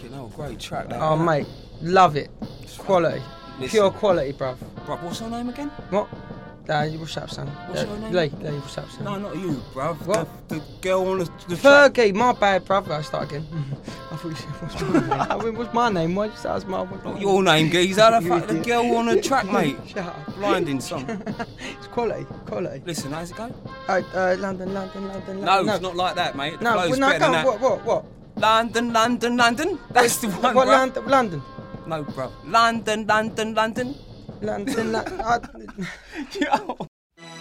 Fucking hell, great track. That, Oh, mate, love it. Quality. Listen. Pure quality, bruv. Bruv, what's her name again? What? What's up, son? What's her name? Lee, what's up, son? No, not you, bruv. What? The girl on the track. Fergie, my bad, bruv. I'll start again. I thought you said, what's my name? I mean, what's my name? Why did you say that's my name? Not your name, geezer. The girl on the track, mate. Shut up. Blinding song. It's quality. Listen, how's it go? London. No, it's not like that, mate. The flow's better than that. What? London. That's the one, What, bruv. London? No, bruv. London. London.